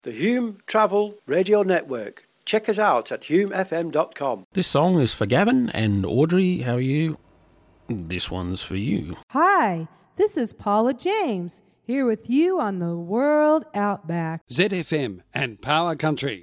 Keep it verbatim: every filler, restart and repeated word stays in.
The Hume Travel Radio Network. Check us out at hume f m dot com. This song is for Gavin and Audrey. How are you? This one's for you. Hi, this is Paula James, here with you on the World Outback. Z F M and Power Country.